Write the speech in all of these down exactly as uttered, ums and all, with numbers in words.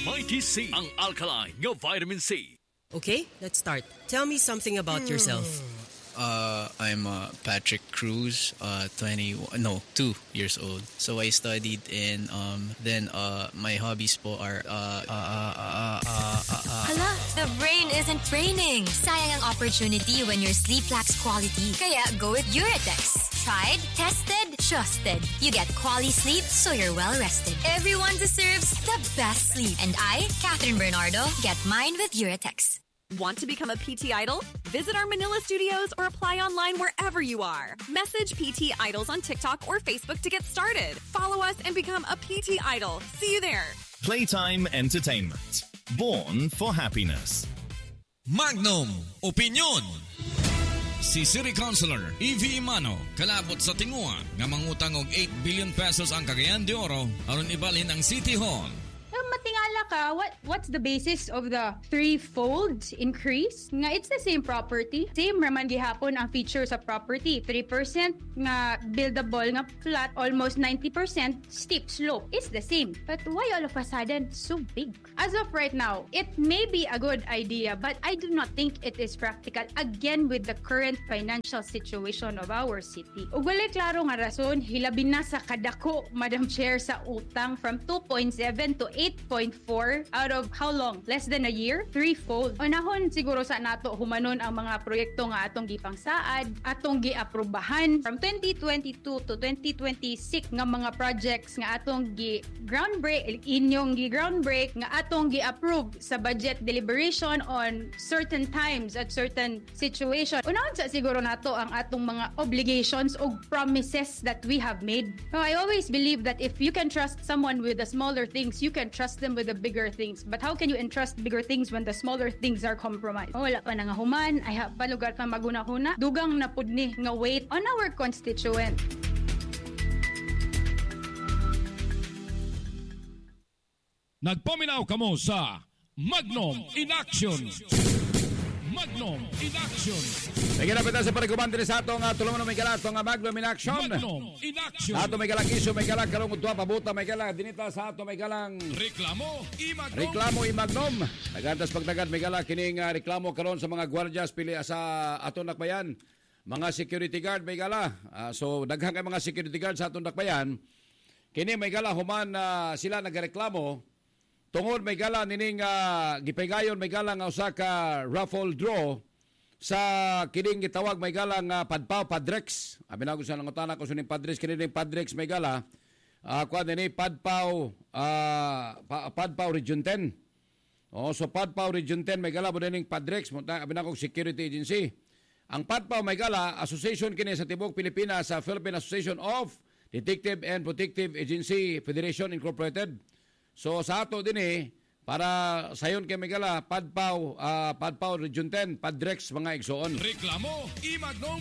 Mighty C, ang alkaline nga vitamin C. Okay, let's start. Tell me something about yourself. Uh, I'm uh, Patrick Cruz, uh, twenty, no, two years old. So I studied in, um, then uh, my hobbies po are, uh, uh, uh, uh, uh, uh, uh, Hala, the brain isn't braining. Sayang ang opportunity when your sleep lacks quality. Kaya go with Uratex. Tried, tested, trusted. You get quality sleep so you're well rested. Everyone deserves the best sleep. And I, Catherine Bernardo, get mine with Uratex. Want to become a P T Idol? Visit our Manila studios or apply online wherever you are. Message P T Idols on TikTok or Facebook to get started. Follow us and become a P T Idol. See you there. Playtime Entertainment. Born for happiness. Magnum Opinion. Si City Councilor E V Imano kalabot sa tinguan nga mangutang og eight billion pesos ang Cagayan de Oro aron ibalhin ang City Hall. Matingala ka, what what's the basis of the threefold increase? Nga it's the same property. Same raman gihapon ang feature sa property. three percent nga buildable nga flat, almost ninety percent steep slope. It's the same. But why all of a sudden so big? As of right now, it may be a good idea, but I do not think it is practical again with the current financial situation of our city. Ug walay klaro nga rason, hilabin na sa kadako, Madam Chair, sa utang from two point seven to eight point four out of how long? Less than a year? Threefold. Unahon siguro sa nato humanon ang mga proyekto nga atong gipangsaad, atong giaprobahan from twenty twenty-two to twenty twenty-six nga mga projects nga atong gi groundbreak, inyong gi groundbreak nga atong gi-approve sa budget deliberation on certain times at certain situation. Unahon sa siguro nato ang atong mga obligations o promises that we have made. So I always believe that if you can trust someone with the smaller things, you can trust them with the bigger things. But how can you entrust bigger things when the smaller things are compromised? Oh, wala pa na nga human, ay ha, palugar pa maguna-huna. Dugang na pudni nga wait on our constituent. Nagpaminaw kamo sa Magnum in Action. Magnum in Action. Naginapitan sa pariguban din sa atong uh, tulungan may galat itong uh, Magnum in Action. Magnum in Action. Ato may galang iso, may galang karong udwa, pabuta, may galang dinita sa ato may galang Reklamo i Magnum. Reklamo i Magnum. Nagantas pagdagad may galang kining uh, reklamo karon sa mga gwardyas pili sa aton nakbayan. Mga security guard may gala. Uh, so daghang kay mga security guard sa aton nakbayan. Kini may gala human uh, sila nagreklamo tungod may gala nining uh, gipaygayon may gala nga usa ka raffle draw sa kining gitawag may gala nga Padpaw Padrex. Abi na ko sa nangutana ko suning Padrex kining Padrex may gala uh, kuan ni Padpaw uh, Padpaw Region ten. Oh, so Padpaw Region ten may gala bod ning Padrex mo abi na ko security agency. Ang Padpaw may gala association kini sa tibok Pilipinas sa Philippine Association of Detective and Protective Agency Federation Incorporated. So sa ato din eh, para sayon kay Megala, Padpaw, uh, Padpaw Region ten, Padrex, mga igsoon. Reklamo i Magnum.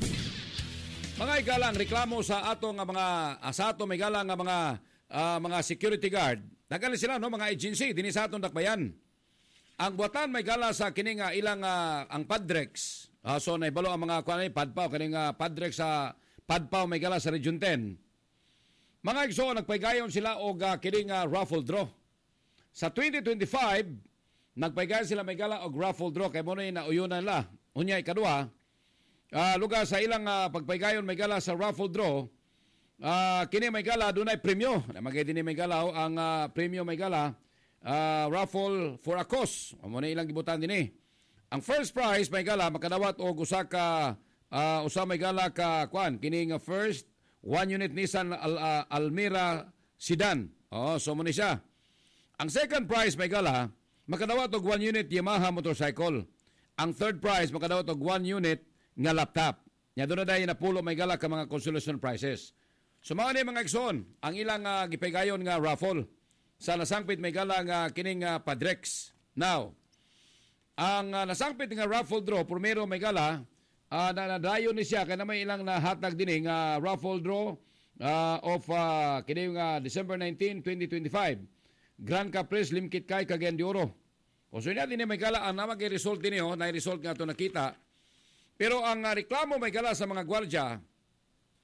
Mga igalang reklamo sa ato nga mga uh, sa ato Megala nga mga uh, mga security guard. Nagali sila no mga agency dinhi sa atong dakbayan. Ang buhatan Megala sa kini nga ilang uh, ang Padrex. Uh, so naibalo ang mga kuan ni Padpaw kini nga Padrex sa Padpaw Megala sa Region ten. Mga igsoon, nagpaygayon sila og uh, kining uh, raffle draw. Sa twenty twenty-five, nagpaygayon sila may gala og raffle draw kay mo na nauyunan nila. Unya ikaduha, uh, lugar sa ilang uh, pagpaygayon may gala sa raffle draw, uh, kini may gala dunay premyo. Namagay din may gala ang uh, premyo may gala uh, raffle for a cause. Mo na ilang gibutan din eh. Ang first prize may gala makadawat og usa ka uh, usa may gala ka kwan kini nga first one unit Nissan Al- uh, Almera sedan. Oh, so mo ni siya. Ang second prize may gala makadawat og one unit Yamaha motorcycle. Ang third prize makadawat og one unit nga laptop. Nya doon na dayon napulo may gala ka mga consolation prizes. So mao ni mga igsoon ang ilang uh, gipaygayon nga raffle sa nasangpit may gala nga kining uh, Padrex. Now, ang uh, nasangpit nga raffle draw primero may gala uh, na nadayon ni siya kay na may ilang nahatag dinhi nga uh, raffle draw uh, of uh, kini nga uh, December nineteenth, twenty twenty-five. Grand Caprice Limkit kay Cagayan de Oro. O so niya din may gala ang namag result din ho, na result nga to nakita. Pero ang uh, reklamo may gala sa mga gwardiya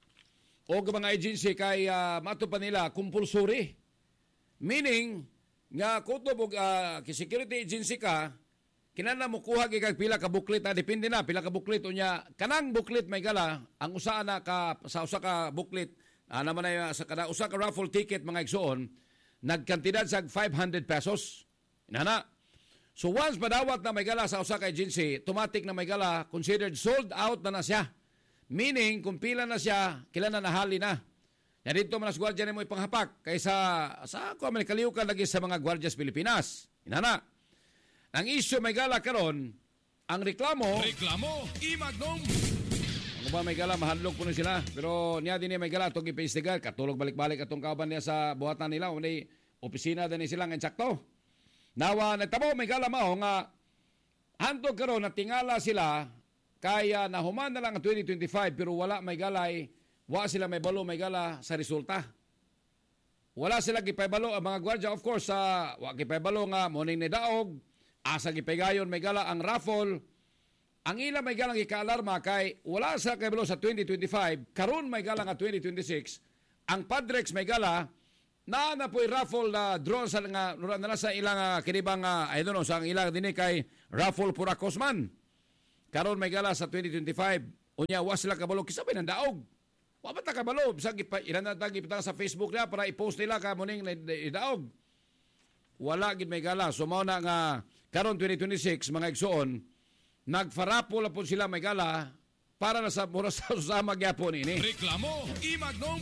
o mga agency kay uh, mato pa nila compulsory. Meaning nga kutob og uh, security agency ka, kinahanglan mo kuha kag pila ka booklet, ah, depende na pila ka booklet unya. Kanang booklet may gala, ang usa na ka sa usa ka booklet, ah, naman ay sa kada usa ka raffle ticket mga igsoon, nagkantidad sa five hundred pesos. Inana. So once madawat na may gala sa usa ka agency, automatic na may gala considered sold out na na siya. Meaning, kung pila na siya, kila na nahali na. Yan dito man as gwardiya na mo ipanghapak kaysa sa ako man kaliw ka lagi sa mga gwardyas Pilipinas. Inana. Ang issue may gala karon, ang reklamo... Reklamo, Imagnom! Ang ba may gala, mahadlok po na sila. Pero niya din niya may gala, itong ipaistigal, katulog balik-balik atong kauban niya sa buhatan nila. May opisina din sila ng insakto. Nawa, nagtabo may gala mao nga hantog karon natingala sila kaya nahuman na lang ang twenty twenty-five pero wala may galay, wala sila may balo may gala sa resulta. Wala sila gipaybalo ang mga gwardiya of course sa uh, wa gipaybalo nga morning ni daog, asa gipaygayon may gala ang raffle. Ang ila may galang ika-alarma kay wala sa kaybalo sa twenty twenty-five, karon may gala nga twenty twenty-six. Ang Padrex may gala na na po'y raffle na draw sa nga na sa ilang uh, kinibang uh, I don't know sa ilang dinhi kay raffle pura Cosman. Karon may gala sa twenty twenty-five. Unya wa sila kabalo kisabay nang daog. Wa ba ta kabalo sa gipa ilan na tagi sa Facebook na para i-post nila ka muning daog. Wala gid may gala. So mao na nga karon twenty twenty-six mga igsoon nagfarapol po sila may gala para na sa mura sa susama gyapon ini. Reklamo Imagnom.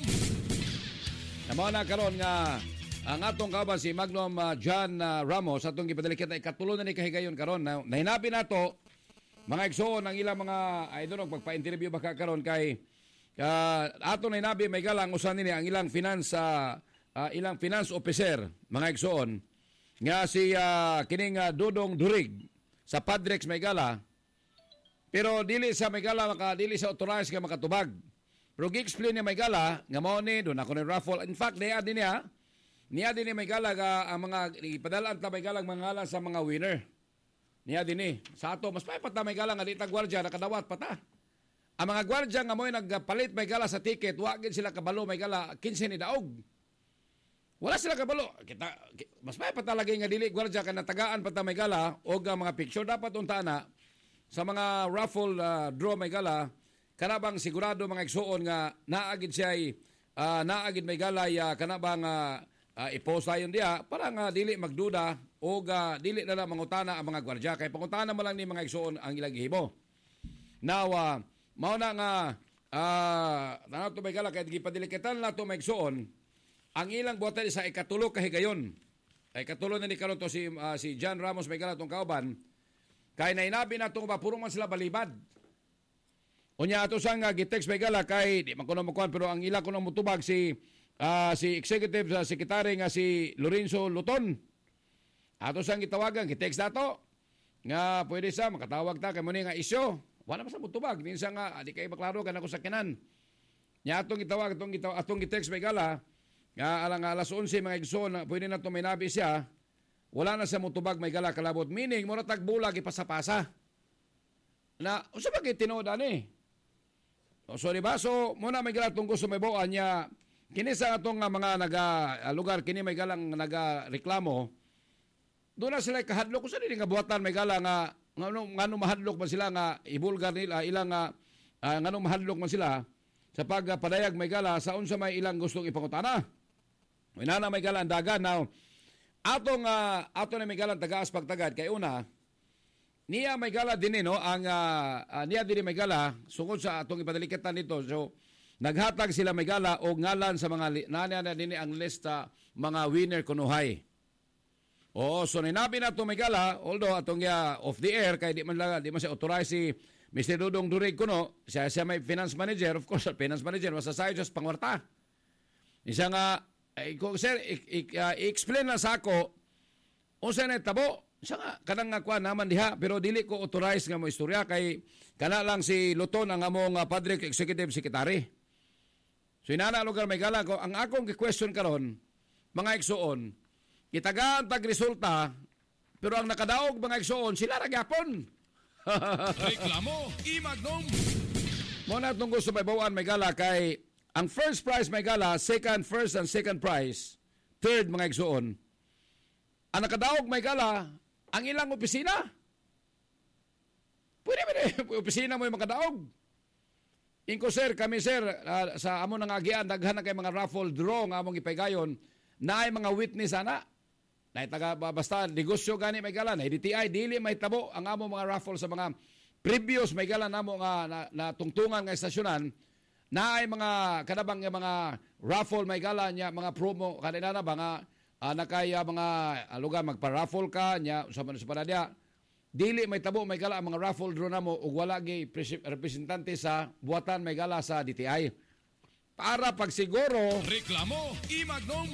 Namo na karon nga ang atong kauban si Magnom uh, John uh, Ramos atong gipadalikat na ikatulo na ni kahigayon karon na nahinabi nato mga igsoon ang ilang mga I don't know pagpa-interview baka karon kay uh, atong nahinabi may galang usan nini ang ilang finance uh, uh, ilang finance officer mga igsoon nga si uh, kining uh, Dudong Durig sa Padrex may gala pero dili sa may gala maka dili sa authorized nga makatubag. Pero gi-explain niya may gala, nga mao ni, doon ako ni raffle. In fact, niya din niya, niya din niya may gala, ga, ang mga, ipadalaan ta may gala, mga ngala sa mga winner. Niya din ni. Sa ato, mas paipat na may gala, nga di ta gwardya, nakadawat pa ta. Ang mga gwardya nga mo'y nagpalit may gala sa ticket, wagin sila kabalo may gala, kinse ni daog. Wala sila kabalo. Kita, mas paipat talagay nga dili, gwardya, ka natagaan pa ta may gala, o nga mga picture, dapat unta na, sa mga raffle uh, draw may gala, kanabang sigurado mga igsoon nga naagid siya uh, naagid may galay uh, kanabang uh, uh, i-post tayon diha para nga dili magduda o uh, dili na lang mangutana ang mga gwardiya kay pangutana mo lang ni mga igsoon ang ilang gihimo. Now uh, mao na nga uh, nato may gala kay gipadiliketan nato may igsoon ang ilang buhatan sa ikatulo kahigayon. Ay katulo na ni karon to si uh, si John Ramos may gala tong kauban kay nainabi nato ba puro man sila balibad. Unya ato sang uh, gitext may gala kay di man ko na makuan pero ang ila ko na mutubag si uh, si executive uh, secretary nga si Lorenzo Luton. Ato sang gitawagan gitext nato nga pwede sa makatawag ta kay mo ni nga isyo. Wala pa sa mutubag minsan nga di kay maklaro kan ako sa kinan. Nya atong gitawag atong gitaw atong gitext may gala nga alang alas onse mga igsoon na pwede na to may nabi siya. Wala na sa mutubag may gala kalabot meaning mo na tagbulag ipasapasa. Na unsa ba kay tinuod ani? O, so diba? So muna may gala itong gusto may buwan niya kini sa itong uh, mga naga, uh, lugar kini may galang naga reklamo doon na sila kahadlok kung saan nga buhatan may gala nga nga nung mahadlok man sila nga ibulgar nila ilang uh, uh, nga nung mahadlok man sila sa pagpadayag may gala sa unsa may ilang gustong ipangutana. May nana may gala ang dagan now atong uh, ato na may gala tagaas pagtagad kay una niya may gala din no ang uh, uh, niya din may gala sungod sa atong ipadalikitan nito so naghatag sila may gala og ngalan sa mga nana na dinhi ang lista mga winner kunuhay. Oo, so ninabi na to may gala although atong ya off the air kay di man lang di man siya authorize si Mister Dudong Durig kuno siya siya may finance manager of course finance manager was aside just pangwarta. Isa nga eh, kung sir i-explain na sa ako unsa na tabo siya nga, kanang nga kuha naman diha, pero dili ko authorize nga mo istorya kay kana lang si Luton ang among uh, Padre Executive Secretary. So inana lugar may gala ko, ang akong question karon mga igsoon, itagaan tag resulta, pero ang nakadaog mga igsoon, sila ra gyapon. Reklamo Imagnom. Mo na itong gusto may bawaan may gala kay ang first prize may gala, second, first and second prize, third mga igsoon, ang nakadaog may gala ang ilang opisina. Pwede ba opisina mo yung makadaog? Inko sir, kami sir, uh, sa amo nang agian, daghan na kay mga raffle draw nga among ipaygayon, na ay mga witness ana. Na taga basta negosyo gani may gala, na D T I dili may tabo ang amo mga raffle sa mga previous may gala namo nga na, na tungtungan nga estasyonan, na ay mga kanabang nga mga raffle may gala nya mga promo kanina na ba nga uh, nakaya mga uh, lugar magpa-raffle ka nya sa sa panadya. Dili may tabo may gala ang mga raffle draw namo ug wala gi representante sa buhatan may gala sa D T I. Para pagsiguro reklamo Imagnom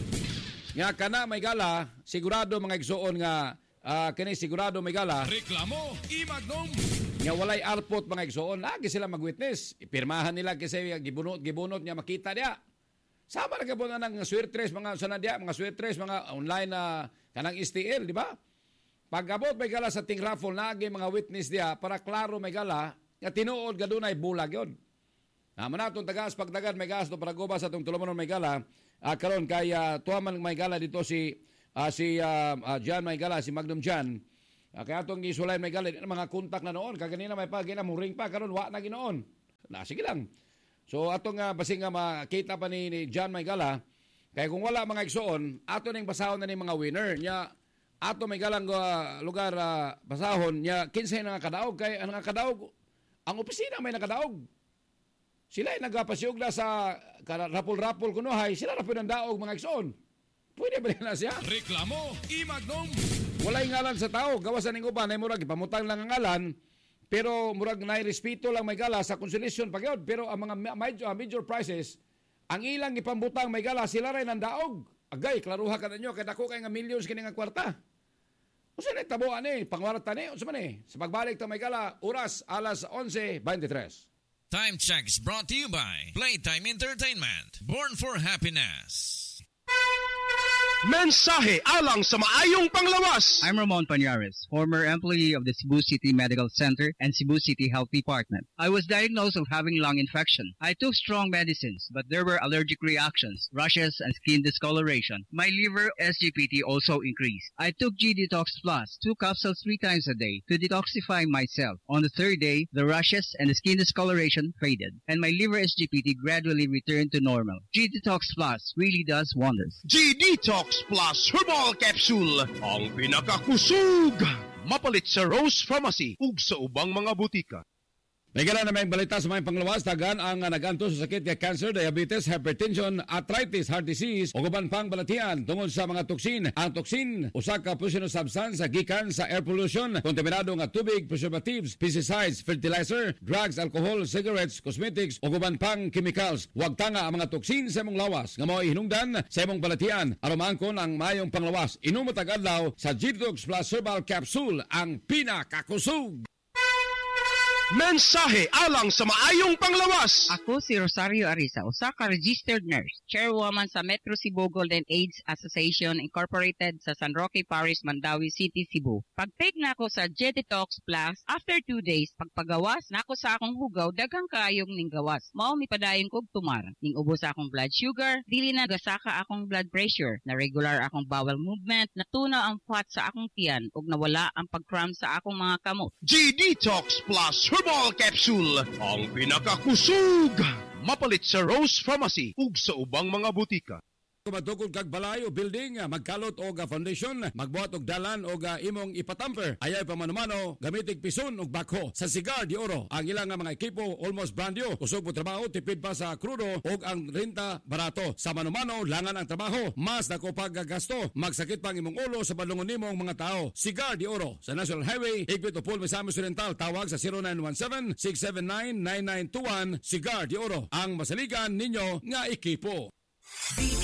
nga kana may gala sigurado mga igsuon nga uh, kini sigurado may gala reklamo Imagnom nga walay arpot mga igsuon lagi sila mag-witness ipirmahan nila kasi gibunot gibunot nga makita dia. Sama na gabon ng swertres mga sanadya mga swertres mga online na uh, kanang S T L di ba? Pagabot may gala sa ting raffle nagi mga witness dia para klaro may gala nga tinuod gadunay bulag yon. Naman natong tagas pagdagan may gasto para goba sa tong tulumanon may gala uh, karon kay uh, tuaman may gala dito si uh, si uh, uh, John may gala si Magnum John. Uh, kaya atong gisulay may gala mga kontak na noon kaganina may pa gina muring pa karon wa na ginoon. Na sige lang. So atong uh, basing nga makita pa ni, ni John may gala kay kung wala mga igsoon ato ning basahon na ni mga winner nya ato may galang uh, lugar uh, basahon niya kinsay na nakadaog kay ang nakadaog ang opisina may nakadaog sila ay nagapasiog na sa rapol-rapol kunuhay sila rapol ng daog mga igsoon pwede ba na siya reklamo Imagnom walay ngalan sa tao gawasan ning uban ay murag ipamutang lang ang ngalan pero murag nay respeto lang may gala sa consolation pagyod pero ang mga major, major prizes ang ilang ipambutang may gala sila ray ng daog agay klaruha ka ninyo kay dako kay nga millions kini nga kwarta. Usa na tabuan ni pangwarta ni unsa man ni sa pagbalik ta may gala oras alas onse veintitres. Time check is brought to you by Playtime Entertainment. Born for happiness. Mensahe alang sa maayong panglawas. I'm Ramon Pañares, former employee of the Cebu City Medical Center and Cebu City Health Department. I was diagnosed of having lung infection. I took strong medicines, but there were allergic reactions, rashes, and skin discoloration. My liver S G P T also increased. I took G Detox Plus, two capsules three times a day to detoxify myself. On the third day, the rashes and the skin discoloration faded, and my liver S G P T gradually returned to normal. G Detox Plus really does wonders. G Detox Plus Herbal Capsule ang pinakakusog mapalit sa Rose Pharmacy ug sa ubang mga butika. May gala na may balita sa mga panglawas, tagan ang uh, naganto sa sakit kay cancer, diabetes, hypertension, arthritis, heart disease, o guban pang balatian tungod sa mga toksin. Ang toksin, usa ka poisonous substance sa gikan sa air pollution, kontaminado nga tubig, preservatives, pesticides, fertilizer, drugs, alcohol, cigarettes, cosmetics, o guban pang chemicals. Huwag tanga ang mga toksin sa imong lawas nga mao hinungdan sa imong balatian. Arumangkon ang mayong panglawas. Inumo tag-adlaw sa G Detox Plus Herbal Capsule, ang pinakakusog. Mensahe alang sa maayong panglawas. Ako si Rosario Arisa, usa ka registered nurse, chairwoman sa Metro Cebu Golden AIDS Association Incorporated sa San Roque Parish, Mandawi City, Cebu. Pag-take na ako sa G Detox Plus, after two days, pagpagawas na ako sa akong hugaw, daghang kaayong ning gawas. Mao mi padayon kog tumar. Ning ubos sa akong blood sugar, dili na gasaka akong blood pressure, na regular akong bowel movement, natunaw ang fat sa akong tiyan, ug nawala ang pag-cramp sa akong mga kamot. G Detox Plus Herbal Capsule ang pinakakusog mapalit sa Rose Pharmacy ug sa ubang mga butika. Kumatukod kag balay o building, magkalot o foundation, magbuhat og dalan o imong ipatamper. Ayay pamanumano, gamitig pison o bakho. Sa Cigar de Oro, ang ilang mga ekipo almost brand new. Usog po trabaho, tipid pa sa krudo o ang renta barato. Sa manumano, langan ang trabaho. Mas dako paggasto. Magsakit pang imong ulo sa balungon nimong mga tao. Cigar de Oro, sa National Highway, Higpit o Paul Misamis Oriental. Tawag sa zero nine one seven, six seven nine, nine nine two one. Cigar de Oro, ang masaligan ninyo nga ekipo.